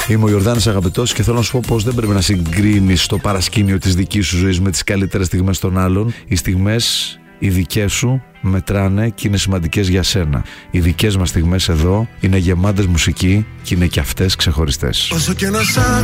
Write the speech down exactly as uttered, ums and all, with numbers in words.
Είμαι ο Ιορδάνης Αγαπητός και θέλω να σου πω πως δεν πρέπει να συγκρίνεις το παρασκήνιο της δικής σου ζωής με τις καλύτερες στιγμές των άλλων. Οι στιγμές οι δικές σου μετράνε και είναι σημαντικές για σένα. Οι δικές μας στιγμές εδώ είναι γεμάτες μουσική και είναι και αυτές ξεχωριστές.